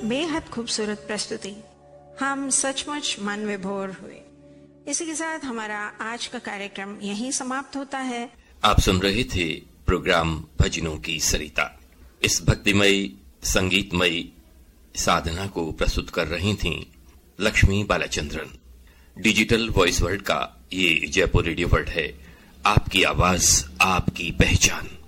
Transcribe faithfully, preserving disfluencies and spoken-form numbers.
बेहद खूबसूरत प्रस्तुति। हम सचमुच मन विभोर हुए। इसी के साथ हमारा आज का कार्यक्रम यहीं समाप्त होता है। आप सुन रहे थे प्रोग्राम भजनों की सरिता। इस भक्तिमयी संगीतमयी साधना को प्रस्तुत कर रही थीं Lakshmi Balachandran. Digital voice world का ये जयपुर रेडियो वर्ल्ड है, आपकी आवाज आपकी पहचान।